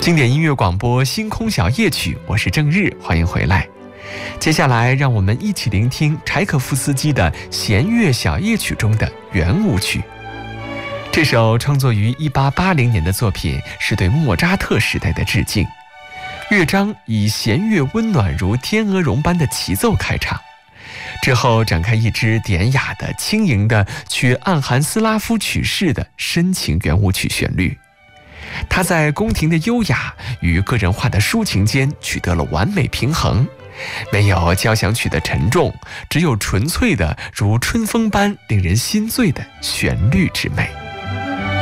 经典音乐广播《星空小夜曲》，我是郑日，欢迎回来。接下来，让我们一起聆听柴可夫斯基的《弦乐小夜曲》中的圆舞曲。这首创作于1880年的作品，是对莫扎特时代的致敬。乐章以弦乐温暖如天鹅绒般的齐奏开场，之后展开一支典雅的、轻盈的、取暗含斯拉夫曲式的深情圆舞曲旋律。它在宫廷的优雅与个人化的抒情间取得了完美平衡，没有交响曲的沉重，只有纯粹的如春风般令人心醉的旋律之美。